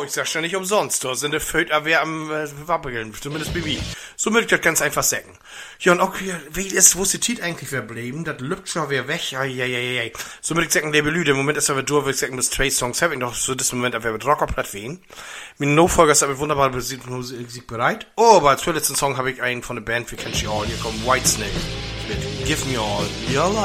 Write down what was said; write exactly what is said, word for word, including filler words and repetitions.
Jo, ich sag schon nicht umsonst, da sind die Föter wer am äh, Wappeln, zumindest Baby. So möchte ich das ganz einfach sagen. Ja, und auch, wie ist, wo ist die Tiet eigentlich verblieben? Das lübt schon wieder weg, ai, ai, ai, ai. So möchte ich sagen, liebe Lüde, im Moment ist aber durch, würde ich sagen, bis zwei Songs habe ich noch so das Moment, aber mit Rocker platt wehen. Mit No-Folger ist aber wunderbar Musik, Musik bereit. Oh, aber als vorletzten Song habe ich einen von der Band, wir kennen sie all, hier kommt Whitesnake mit Give Me All Your Love.